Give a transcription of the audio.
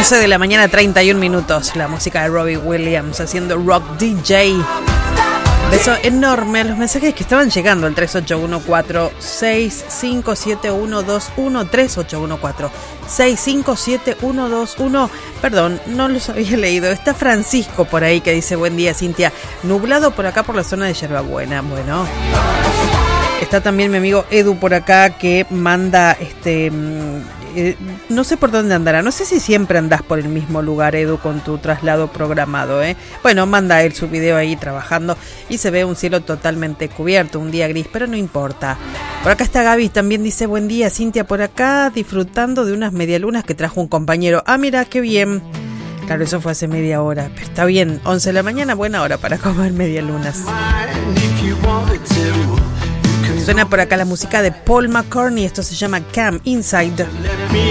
11 de la mañana, 31 minutos. La música de Robbie Williams haciendo Rock DJ. Beso enorme a los mensajes que estaban llegando al 3814-657121, 3814-657121. Perdón, no los había leído. Está Francisco por ahí que dice: buen día, Cintia. Nublado por acá por la zona de Yerbabuena. Bueno. Está también mi amigo Edu por acá que manda no sé por dónde andará. No sé si siempre andás por el mismo lugar, Edu, con tu traslado programado, ¿eh? Bueno, manda él su video ahí trabajando y se ve un cielo totalmente cubierto, un día gris, pero no importa. Por acá está Gaby, también dice: buen día, Cintia, por acá disfrutando de unas medialunas que trajo un compañero. Ah, mira, qué bien. Claro, eso fue hace media hora, pero está bien. 11 de la mañana, buena hora para comer medialunas. Suena por acá la música de Paul McCartney. Esto se llama Come Inside.